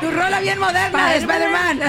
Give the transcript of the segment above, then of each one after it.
Tu rola bien moderna de Spider-Man.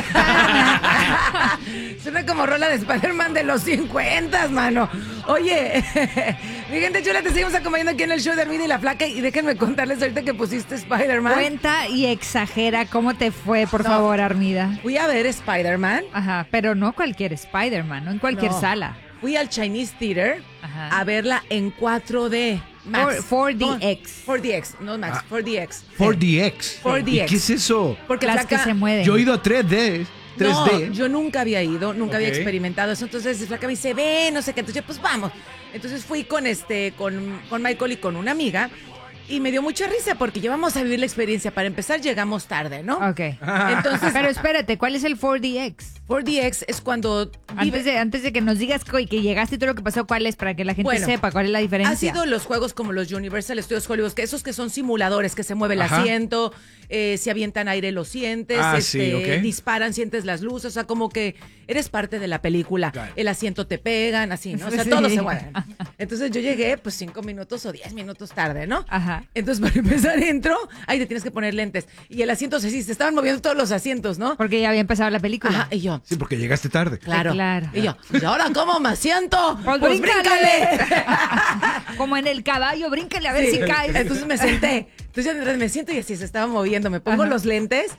Suena como rola de Spider-Man de los 50, mano. Oye, mi gente chula, te seguimos acompañando aquí en el show de Armida y la Flaca. Y déjenme contarles ahorita que pusiste Spider-Man. Cuenta y exagera cómo te fue, por favor, Armida. Fui a ver Spider-Man. Ajá, pero no cualquier Spider-Man, no en cualquier sala. Fui al Chinese Theater a verla en 4D. Max. 4DX. 4DX, no Max, 4DX. 4DX. 4DX. ¿Y qué es eso? Porque Las Flaca, que se mueven. Yo he ido a 3D. 3D. No, yo nunca había ido, nunca había Ok. experimentado eso. Entonces Flaca me dice, ve, no sé qué. Entonces yo, pues vamos. Entonces fui con Michael y con una amiga. Y me dio mucha risa porque llevamos a vivir la experiencia. Para empezar, llegamos tarde, ¿no? Ok. Entonces, Pero espérate, ¿cuál es el 4DX? 4DX es cuando Antes de que nos digas que llegaste y todo lo que pasó, ¿cuál es? Para que la gente Bueno, sepa cuál es la diferencia. ha sido los juegos como los Universal Studios Hollywood, que esos que son simuladores, que se mueve el Ajá. asiento, si avientan aire lo sientes, Sí, ok. disparan, sientes las luces, o sea, como que eres parte de la película. Claro. El asiento te pegan, así, ¿no? O sea, Sí. todo se mueve. Entonces yo llegué, pues 5 minutos o 10 minutos tarde, ¿no? Ajá. Entonces para empezar entro, ahí te tienes que poner lentes. Y el asiento, sí, se estaban moviendo todos los asientos, ¿no? Porque ya había empezado la película. Ajá, y yo... Sí, porque llegaste tarde. Claro. Claro. Y yo, ¿y ahora cómo me siento? Pues bríncale. Como en el caballo, bríncale a ver Sí. si caes. Entonces me senté. Entonces ya mientras me siento y así se estaba moviendo. Me pongo los lentes.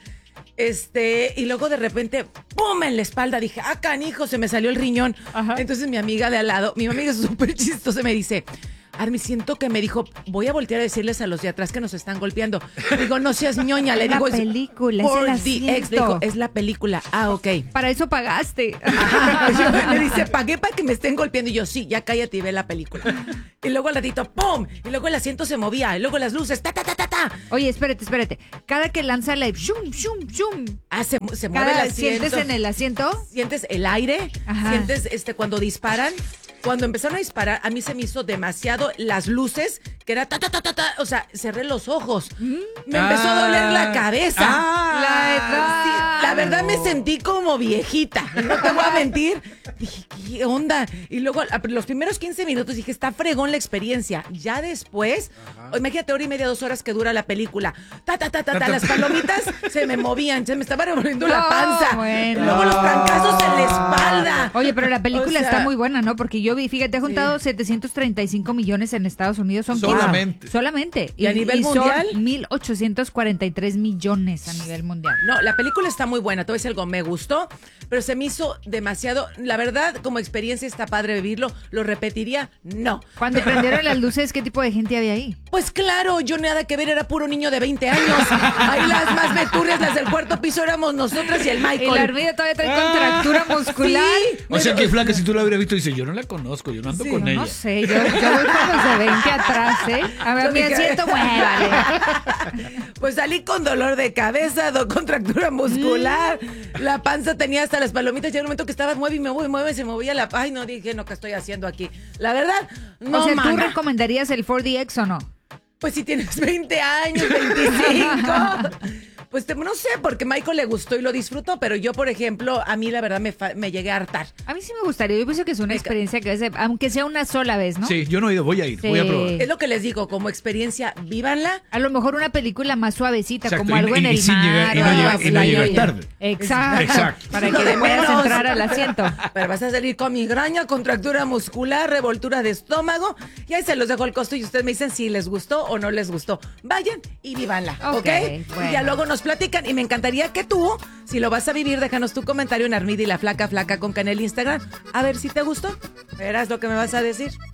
Y luego de repente, ¡pum! En la espalda. Dije, canijo, se me salió el riñón. Ajá. Entonces mi amiga de al lado, mi amiga es súper chistosa, me dice... Armi, siento que me dijo, voy a voltear a decirles a los de atrás que nos están golpeando. Digo, no seas ñoña. Le La digo, película, es el 4DX. asiento. Le digo, es la película. Ok. Para eso pagaste. Le dice, pagué para que me estén golpeando. Y yo, sí, ya cállate y ve la película. Y luego al ratito, ¡pum! Y luego el asiento se movía. Y luego las luces, ¡ta, ta, ta, ta, ta! Oye, espérate. Cada que lanza la shum, shum, shum. Se mueve el asiento. ¿Sientes en el asiento? Sientes el aire. Ajá. Sientes cuando disparan. Cuando empezaron a disparar, a mí se me hizo demasiado las luces, que era ta, ta, ta, ta, ta. O sea, cerré los ojos. Me empezó a doler la cabeza. La edad. Sí, la verdad me sentí como viejita. No te voy a mentir. Dije, ¿qué onda? Y luego, los primeros 15 minutos dije, está fregón la experiencia. Ya después, imagínate 1:30, 2 horas que dura la película. Ta, ta, ta, ta, ta. Las palomitas se me movían, se me estaba revolviendo la No, panza. bueno. Y luego los trancazos en la espalda. Oye, pero la película O sea, está muy buena, ¿no? Porque yo vi, fíjate, ha juntado 735 millones en Estados Unidos. Son Solamente. Solamente. ¿Y a nivel mundial? Son 1.843 millones a nivel mundial. No, la película está muy buena, te voy a decir algo, me gustó, pero se me hizo demasiado, la verdad, como experiencia está padre vivirlo, ¿lo repetiría? No. Cuando prendieron las luces, ¿qué tipo de gente había ahí? Pues claro, yo nada que ver, era puro niño de 20 años. Ahí las más veturrias, las del cuarto piso, éramos nosotras y el Y Michael. la Armida todavía trae contractura muscular. Sí. O sea que Flaca, si tú la hubieras visto, dice, yo no la conozco, yo no ando con ella. No sé, yo voy con los de 20 atrás, ¿eh? A ver, Yo mi dije- asiento, muévale. Pues salí con dolor de cabeza, contractura muscular, la panza tenía hasta las palomitas, llegó un momento que estaba mueve y me mueve, se movía la... Ay, no, dije, no, ¿qué estoy haciendo aquí? La verdad, no, O sea, ¿tú mana. recomendarías el 4DX o no? Pues si tienes 20 años, 25. Pues no sé, porque Michael le gustó y lo disfrutó, pero yo, por ejemplo, a mí la verdad me llegué a hartar. A mí sí me gustaría. Yo pienso que es una experiencia que aunque sea una sola vez, ¿no? Sí, yo no he ido, voy a ir, Sí. voy a probar. Es lo que les digo, como experiencia, vívanla. A lo mejor una película más suavecita, Exacto, como algo en el sin mar. llegar, y o no algo llegar, así. y no llegar tarde. Exacto. Exacto. Para Lo que de le puedas menos. entrar al asiento. Pero vas a salir con migraña, contractura muscular, revoltura de estómago. Y ahí se los dejo el costo y ustedes me dicen si les gustó o no les gustó. Vayan y vívanla, ¿ok? Ok, bueno. Y ya luego nos platican. Y me encantaría que tú, si lo vas a vivir, déjanos tu comentario en Armida y la Flaca con Canel Instagram. A ver si te gustó. Verás lo que me vas a decir.